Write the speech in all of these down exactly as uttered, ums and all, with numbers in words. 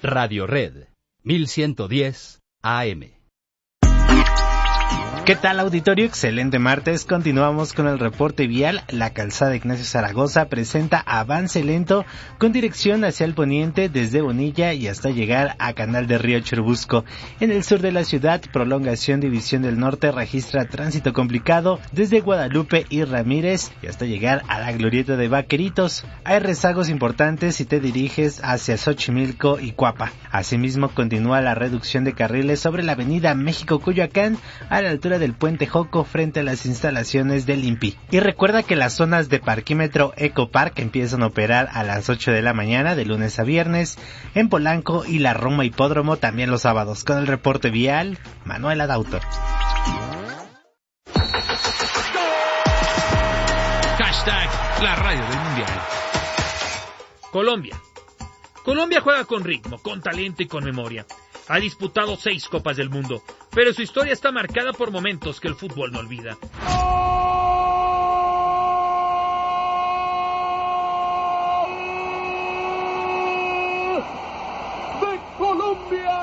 Radio Red, mil ciento diez A M. ¿Qué tal, auditorio? Excelente martes. Continuamos con el reporte vial. La calzada Ignacio Zaragoza presenta avance lento con dirección hacia el poniente desde Bonilla y hasta llegar a Canal de Río Churubusco. En el sur de la ciudad, prolongación División del Norte registra tránsito complicado desde Guadalupe y Ramírez y hasta llegar a la glorieta de Vaqueritos. Hay rezagos importantes si te diriges hacia Xochimilco y Cuapa. Asimismo, continúa la reducción de carriles sobre la avenida México-Coyoacán a la altura del Puente Joco frente a las instalaciones del I N P I. Y recuerda que las zonas de parquímetro Ecopark empiezan a operar a las ocho de la mañana de lunes a viernes en Polanco y la Roma Hipódromo también los sábados. Con el reporte vial, Manuel Adauto. Hashtag la radio del mundial. Colombia. Colombia juega con ritmo, con talento y con memoria. Ha disputado seis Copas del Mundo, pero su historia está marcada por momentos que el fútbol no olvida. ¡De Colombia!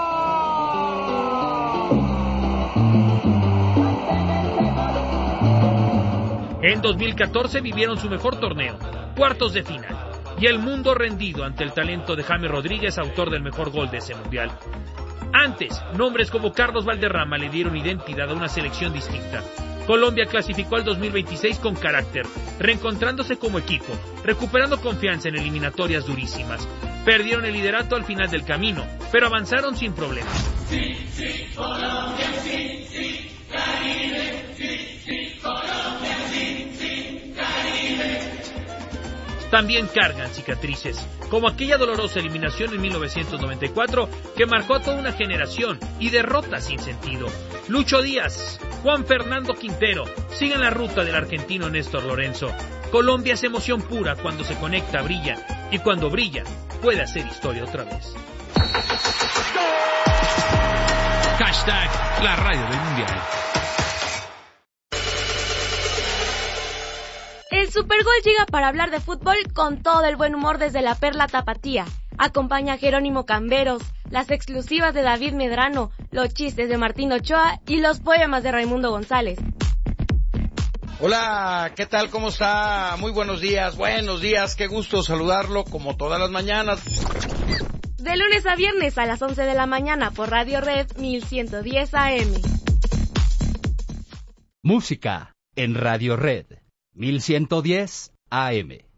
En dos mil catorce vivieron su mejor torneo, cuartos de final. Y el mundo rendido ante el talento de James Rodríguez, autor del mejor gol de ese mundial. Antes, nombres como Carlos Valderrama le dieron identidad a una selección distinta. Colombia clasificó al dos mil veintiséis con carácter, reencontrándose como equipo, recuperando confianza en eliminatorias durísimas. Perdieron el liderato al final del camino, pero avanzaron sin problemas. Sí, sí, Colombia, sí, sí, Caribe, sí, sí, Colombia, sí, sí, Caribe. También cargan cicatrices, como aquella dolorosa eliminación en mil novecientos noventa y cuatro que marcó a toda una generación y derrotas sin sentido. Lucho Díaz, Juan Fernando Quintero siguen la ruta del argentino Néstor Lorenzo. Colombia es emoción pura cuando se conecta, brilla, y cuando brilla puede hacer historia otra vez. Hashtag la radio del mundial. El Supergol llega para hablar de fútbol con todo el buen humor desde la Perla Tapatía. Acompaña a Jerónimo Camberos, las exclusivas de David Medrano, los chistes de Martín Ochoa y los poemas de Raimundo González. Hola, ¿qué tal? ¿Cómo está? Muy buenos días, buenos días, qué gusto saludarlo como todas las mañanas. De lunes a viernes a las once de la mañana por Radio Red mil ciento diez A M. Música en Radio Red, mil ciento diez A M.